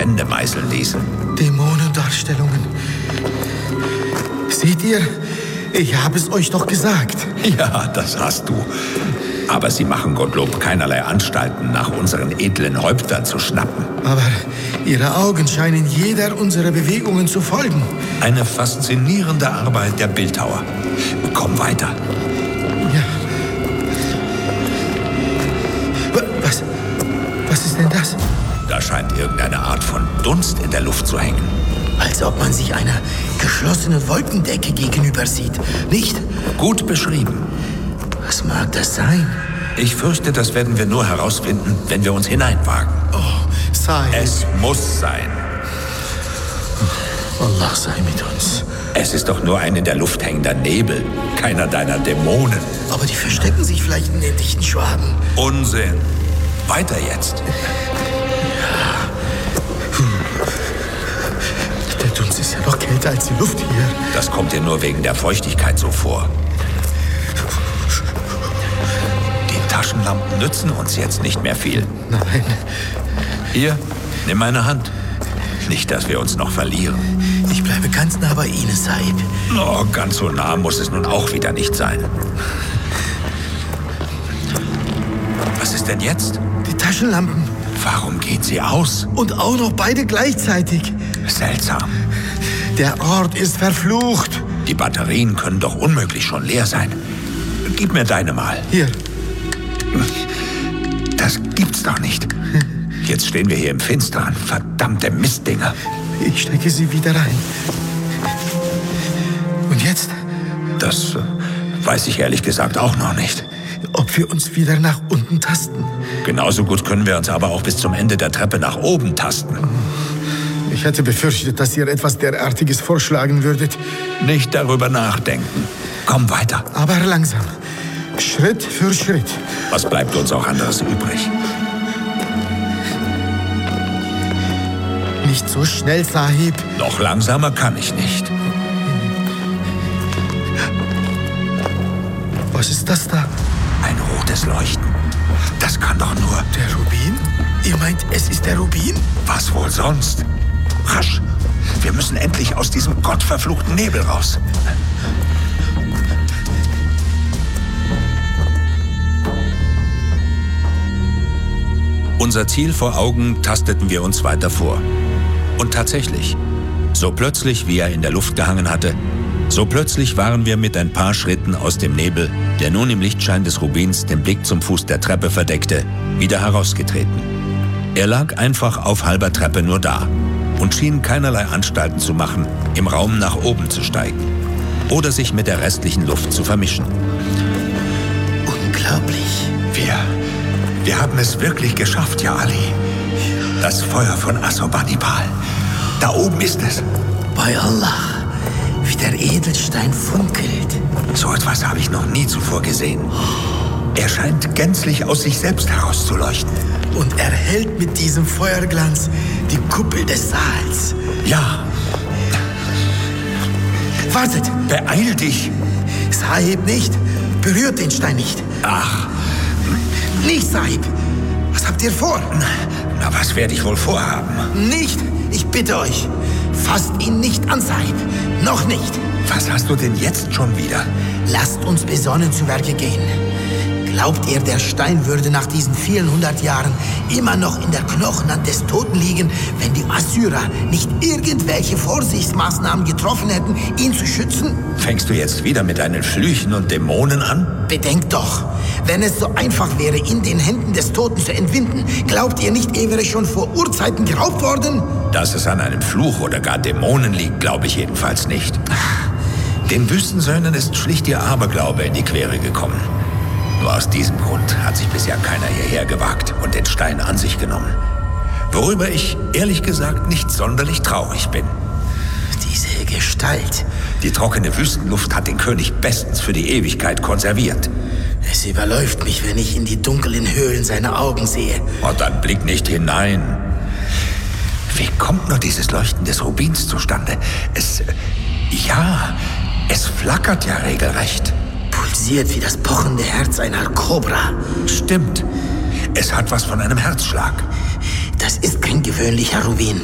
Wände meißeln ließen. Dämonendarstellungen. Seht ihr? Ich habe es euch doch gesagt. Ja, das hast du. Aber sie machen Gottlob keinerlei Anstalten, nach unseren edlen Häuptern zu schnappen. Aber ihre Augen scheinen jeder unserer Bewegungen zu folgen. Eine faszinierende Arbeit der Bildhauer. Komm weiter. Ja. Was ist denn das? Da scheint irgendeine Art von Dunst in der Luft zu hängen. Als ob man sich einer geschlossenen Wolkendecke gegenüber sieht, nicht? Gut beschrieben. Was mag das sein? Ich fürchte, das werden wir nur herausfinden, wenn wir uns hineinwagen. Oh, sei. Es muss sein. Allah sei mit uns. Es ist doch nur ein in der Luft hängender Nebel, keiner deiner Dämonen. Aber die verstecken sich vielleicht in den dichten Schwaden. Unsinn. Weiter jetzt. Der Dunst ist ja noch kälter als die Luft hier. Das kommt dir nur wegen der Feuchtigkeit so vor. Die Taschenlampen nützen uns jetzt nicht mehr viel. Nein. Hier, nimm meine Hand. Nicht, dass wir uns noch verlieren. Ich bleibe ganz nah bei Ihnen, Sahib. Oh, ganz so nah muss es nun auch wieder nicht sein. Was ist denn jetzt? Die Taschenlampen. Warum geht sie aus? Und auch noch beide gleichzeitig. Seltsam. Der Ort ist verflucht. Die Batterien können doch unmöglich schon leer sein. Gib mir deine mal. Hier. Das gibt's doch nicht. Jetzt stehen wir hier im Finstern. Verdammte Mistdinger. Ich stecke sie wieder rein. Und jetzt? Das weiß ich ehrlich gesagt auch noch nicht. Ob wir uns wieder nach unten tasten? Genauso gut können wir uns aber auch bis zum Ende der Treppe nach oben tasten. Ich hatte befürchtet, dass ihr etwas derartiges vorschlagen würdet. Nicht darüber nachdenken. Komm weiter. Aber langsam. Schritt für Schritt. Was bleibt uns auch anderes übrig? Nicht so schnell, Sahib. Noch langsamer kann ich nicht. Was ist das da? Ein rotes Leuchten. Das kann doch nur... Der Rubin? Ihr meint, es ist der Rubin? Was wohl sonst? Rasch! Wir müssen endlich aus diesem gottverfluchten Nebel raus. Unser Ziel vor Augen tasteten wir uns weiter vor. Und tatsächlich, so plötzlich, wie er in der Luft gehangen hatte, so plötzlich waren wir mit ein paar Schritten aus dem Nebel, der nun im Lichtschein des Rubins den Blick zum Fuß der Treppe verdeckte, wieder herausgetreten. Er lag einfach auf halber Treppe nur da und schien keinerlei Anstalten zu machen, im Raum nach oben zu steigen oder sich mit der restlichen Luft zu vermischen. Unglaublich. Wir haben es wirklich geschafft, ja, Ali. Das Feuer von Assurbanipal. Da oben ist es. Bei Allah, wie der Edelstein funkelt. So etwas habe ich noch nie zuvor gesehen. Er scheint gänzlich aus sich selbst herauszuleuchten. Und er hält mit diesem Feuerglanz die Kuppel des Saals. Ja. Wartet! Beeil dich! Sahib, nicht! Berührt den Stein nicht! Ach. Nicht, Sahib! Was habt ihr vor? Na, was werde ich wohl vorhaben? Nicht! Ich bitte euch! Fasst ihn nicht an, Sahib! Noch nicht! Was hast du denn jetzt schon wieder? Lasst uns besonnen zu Werke gehen. Glaubt ihr, der Stein würde nach diesen vielen 100 Jahren immer noch in der Knochenhand des Toten liegen, wenn die Assyrer nicht irgendwelche Vorsichtsmaßnahmen getroffen hätten, ihn zu schützen? Fängst du jetzt wieder mit deinen Flüchen und Dämonen an? Bedenkt doch, wenn es so einfach wäre, ihn den Händen des Toten zu entwinden, glaubt ihr nicht, er wäre schon vor Urzeiten geraubt worden? Dass es an einem Fluch oder gar Dämonen liegt, glaube ich jedenfalls nicht. Den Wüstensöhnen ist schlicht ihr Aberglaube in die Quere gekommen. Nur aus diesem Grund hat sich bisher keiner hierher gewagt und den Stein an sich genommen. Worüber ich ehrlich gesagt nicht sonderlich traurig bin. Diese Gestalt. Die trockene Wüstenluft hat den König bestens für die Ewigkeit konserviert. Es überläuft mich, wenn ich in die dunklen Höhlen seiner Augen sehe. Und dann blick nicht hinein. Wie kommt nur dieses Leuchten des Rubins zustande? Es flackert ja regelrecht. Pulsiert wie das pochende Herz einer Kobra. Stimmt. Es hat was von einem Herzschlag. Das ist kein gewöhnlicher Rubin.